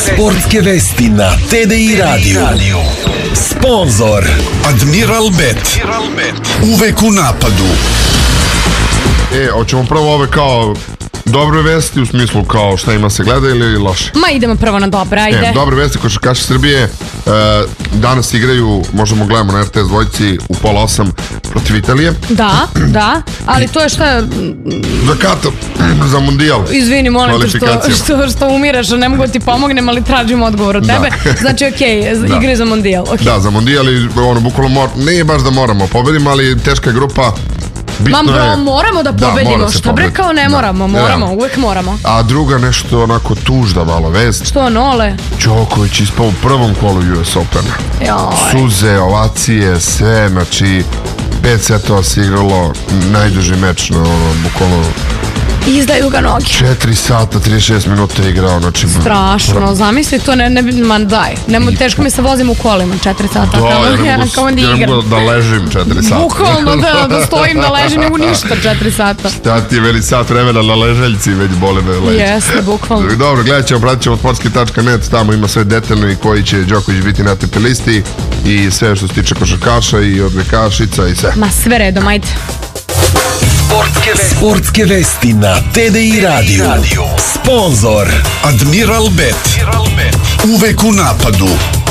Sportske vesti na TDI Radio. Sponzor Admiral Bet. Uvek u napadu. Hoćemo prvo ove kao dobre vesti, u smislu kao šta ima se gleda ili loše? Ma idemo prvo na dobre, ajde. Dobre vesti, košarkaši Srbije danas igraju, možemo gledamo na RTS dvojci u 7:30 protiv Italije. Da, ali to je šta... Za Katar, za Mundijal. Izvini, molim te što umiraš, ne mogu ti pomognem, ali tražim odgovor od tebe. Znači, igre za Mundijal. Da, za Mundijal i bukvalno nije baš da moramo pobedimo, ali teška je grupa. Moramo da pobedimo, što bre kao ne moramo, uvek moramo. A druga nešto onako tužda malo vest. Što, Nole? Đoković ispao u prvom kolu US Opena. Suze, ovacije, sve, znači 5 setova se igralo, najduži meč na bukvalno. Izdaju ga noge. 4 sata, 36 minuta je igrao, znači... Strašno, zamisli to, teško mi se vozim u kolima 4 sata. Ja ne mogu da ležim 4 sata. Bukvalno da stojim, da ležim, nego ništa 4 sata. Šta ti je veli sat vremena na leželjci, već bole me leđe. Jeste, bukvalno. Dobro, gledat ćemo, pratit ćemo sportski.net, tamo ima sve detaljno i koji će Đoković biti na ATP listi i sve što se tiče košarkaša i odbojkašica i sve. Ma sve redom, ajde. Sportske vesti na TDI Radio. Sponzor Admiral Bet. Uvek u napadu.